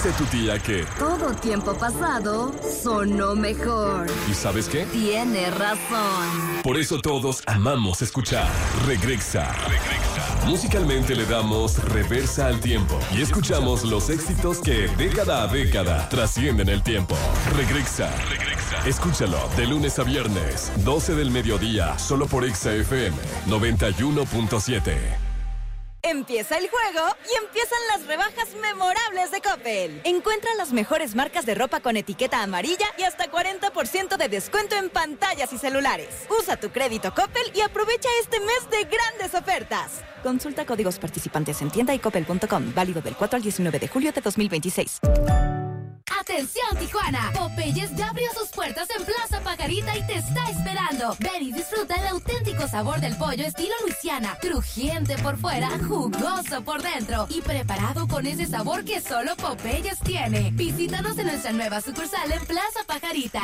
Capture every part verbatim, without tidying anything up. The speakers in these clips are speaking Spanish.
Dice tu tía que todo tiempo pasado sonó mejor. ¿y sabes qué? Tiene razón. Por eso todos amamos escuchar Regresa. Regresa. Musicalmente le damos reversa al tiempo y escuchamos los éxitos que década a década trascienden el tiempo. Regresa. Regresa. Escúchalo de lunes a viernes, doce del mediodía, solo por Exa F M noventa y uno punto siete. Empieza el juego y empiezan las rebajas memorables de Coppel. Encuentra las mejores marcas de ropa con etiqueta amarilla y hasta cuarenta por ciento de descuento en pantallas y celulares. Usa tu crédito Coppel y aprovecha este mes de grandes ofertas. Consulta códigos participantes en tienda y coppel punto com. Válido del cuatro al diecinueve de julio de dos mil veintiséis. ¡Atención, Tijuana! Popeyes ya abrió sus puertas en Plaza Pajarita y te está esperando. Ven y disfruta el auténtico sabor del pollo estilo Luisiana. Crujiente por fuera, jugoso por dentro y preparado con ese sabor que solo Popeyes tiene. Visítanos en nuestra nueva sucursal en Plaza Pajarita.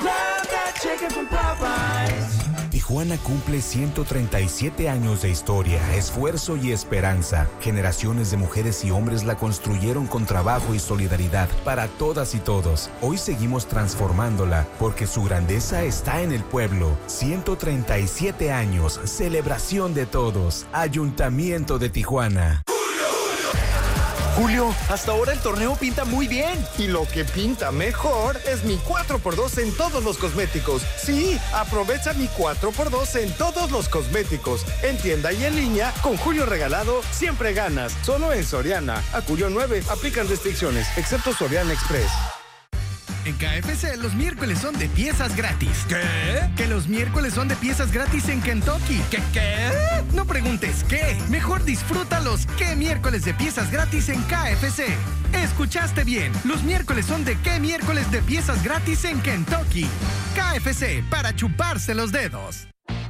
Tijuana cumple ciento treinta y siete años de historia, esfuerzo y esperanza. Generaciones de mujeres y hombres la construyeron con trabajo y solidaridad para todas y todos. Hoy seguimos transformándola porque su grandeza está en el pueblo. ciento treinta y siete años, celebración de todos. Ayuntamiento de Tijuana. Julio, hasta ahora el torneo pinta muy bien. Y lo que pinta mejor es mi cuatro por dos en todos los cosméticos. Sí, aprovecha mi cuatro por dos en todos los cosméticos. En tienda y en línea, con Julio regalado, siempre ganas. Solo en Soriana. A Julio nueve, aplican restricciones, excepto Soriana Express. En K F C los miércoles son de piezas gratis. ¿Qué? Que los miércoles son de piezas gratis en Kentucky. ¿Qué qué? No preguntes qué. Mejor disfruta los qué miércoles de piezas gratis en K F C. Escuchaste bien. Los miércoles son de qué miércoles de piezas gratis en Kentucky. K F C, para chuparse los dedos.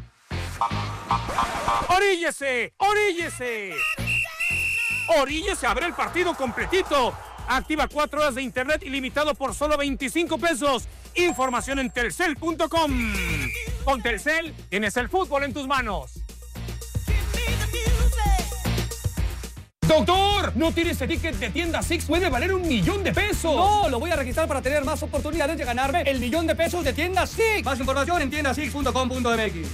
¡Oríllese! ¡Oríllese! ¡Oríllese a ver el partido completito! Activa cuatro horas de internet ilimitado por solo veinticinco pesos. Información en telcel punto com. Con Telcel tienes el fútbol en tus manos. ¡Doctor! ¿No tienes ese ticket de tienda Six? ¡Puede valer un millón de pesos! No, lo voy a registrar para tener más oportunidades de ganarme el millón de pesos de tienda Six. Más información en tienda six punto com punto m x.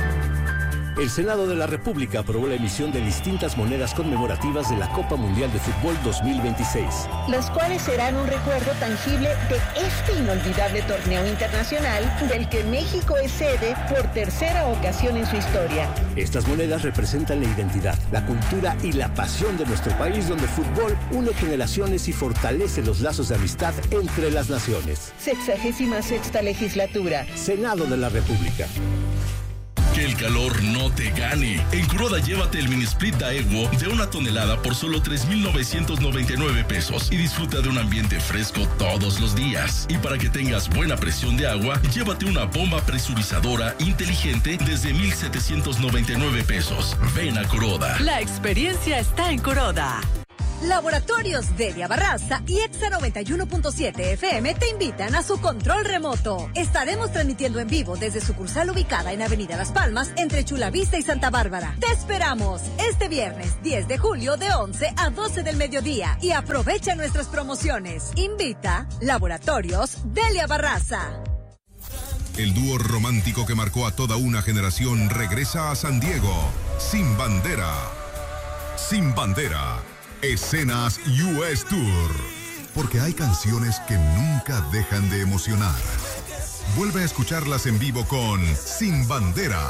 El Senado de la República aprobó la emisión de distintas monedas conmemorativas de la Copa Mundial de Fútbol dos mil veintiséis. Las cuales serán un recuerdo tangible de este inolvidable torneo internacional del que México es sede por tercera ocasión en su historia. Estas monedas representan la identidad, la cultura y la pasión de nuestro país, donde el fútbol une generaciones y fortalece los lazos de amistad entre las naciones. Sexagésima sexta legislatura. Senado de la República. Que el calor no te gane. En Kuroda llévate el mini split Daewoo de una tonelada por solo tres mil novecientos noventa y nueve pesos y disfruta de un ambiente fresco todos los días. Y para que tengas buena presión de agua, llévate una bomba presurizadora inteligente desde mil setecientos noventa y nueve pesos. Ven a Kuroda. La experiencia está en Kuroda. Laboratorios Delia Barraza y Exa noventa y uno punto siete F M te invitan a su control remoto. Estaremos transmitiendo en vivo desde sucursal ubicada en Avenida Las Palmas, entre Chulavista y Santa Bárbara. Te esperamos este viernes diez de julio de once a doce del mediodía y aprovecha nuestras promociones. Invita Laboratorios Delia Barraza. El dúo romántico que marcó a toda una generación regresa a San Diego. Sin Bandera. Sin Bandera. Escenas U S Tour. Porque hay canciones que nunca dejan de emocionar. Vuelve a escucharlas en vivo con Sin Bandera.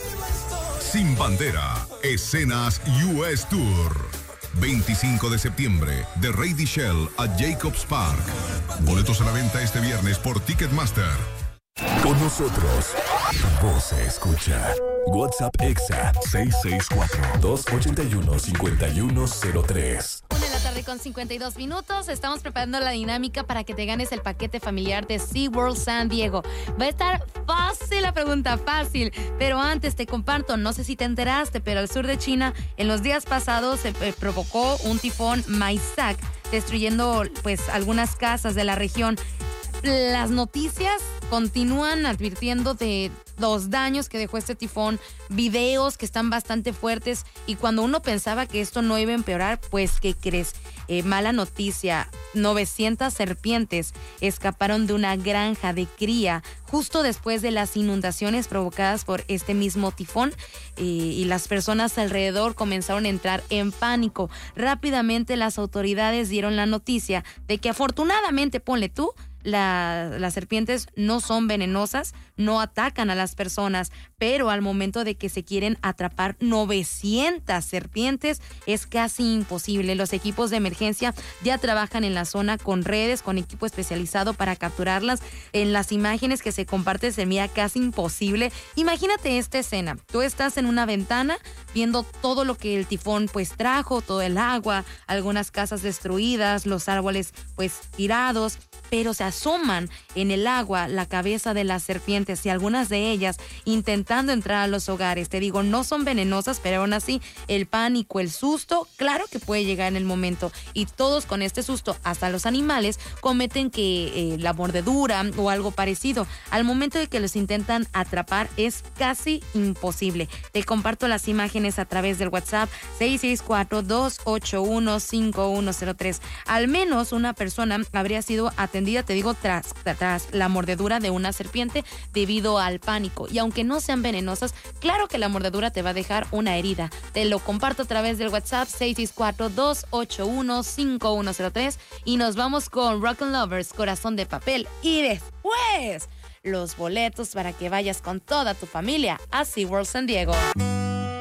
Sin Bandera. Escenas U S Tour. veinticinco de septiembre, de Rady Shell a Jacobs Park. Boletos a la venta este viernes por Ticketmaster. Con nosotros, vos se escucha. WhatsApp Exa seis seis cuatro, dos ocho uno, cinco uno cero tres. Una de la tarde con cincuenta y dos minutos. Estamos preparando la dinámica para que te ganes el paquete familiar de SeaWorld San Diego. Va a estar fácil la pregunta, fácil. Pero antes te comparto, no sé si te enteraste, pero al sur de China, en los días pasados se eh, provocó un tifón Maisak, destruyendo pues algunas casas de la región. Las noticias continúan advirtiendo de los daños que dejó este tifón, videos que están bastante fuertes, y cuando uno pensaba que esto no iba a empeorar, pues ¿qué crees? Eh, mala noticia, novecientas serpientes escaparon de una granja de cría justo después de las inundaciones provocadas por este mismo tifón, eh, y las personas alrededor comenzaron a entrar en pánico. Rápidamente las autoridades dieron la noticia de que afortunadamente, ponle tú, La, las serpientes no son venenosas, no atacan a las personas, pero al momento de que se quieren atrapar novecientas serpientes es casi imposible. Los equipos de emergencia ya trabajan en la zona con redes, con equipo especializado para capturarlas. En las imágenes que se comparten se mira casi imposible. Imagínate esta escena: tú estás en una ventana viendo todo lo que el tifón pues trajo, todo el agua, algunas casas destruidas, los árboles pues tirados, pero se asoman en el agua la cabeza de las serpientes y algunas de ellas intentando entrar a los hogares. Te digo, no son venenosas, pero aún así el pánico, el susto, claro que puede llegar en el momento, y todos con este susto, hasta los animales, cometen que eh, la mordedura o algo parecido. Al momento de que los intentan atrapar es casi imposible. Te comparto las imágenes a través del WhatsApp seis seis cuatro, dos ocho uno, cinco uno cero tres. Al menos una persona habría sido atendida, te digo, tras, tras la mordedura de una serpiente debido al pánico. Y aunque no sean venenosas, claro que la mordedura te va a dejar una herida. Te lo comparto a través del WhatsApp seis seis cuatro, dos ocho uno, cinco uno cero tres, y nos vamos con Rock and Lovers, Corazón de Papel, y después los boletos para que vayas con toda tu familia a SeaWorld San Diego.